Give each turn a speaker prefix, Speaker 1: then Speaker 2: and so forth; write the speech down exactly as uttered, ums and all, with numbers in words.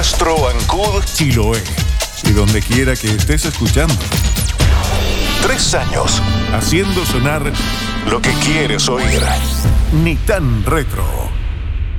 Speaker 1: Castro, Ancud,
Speaker 2: Chiloé y donde quiera que estés escuchando.
Speaker 1: Tres años
Speaker 2: haciendo sonar
Speaker 1: lo que quieres oír.
Speaker 2: Ni tan retro.